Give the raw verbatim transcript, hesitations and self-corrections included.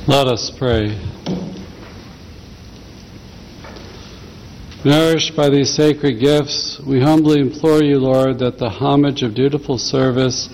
Let us pray. Nourished by these sacred gifts, we humbly implore you, Lord, that the homage of dutiful service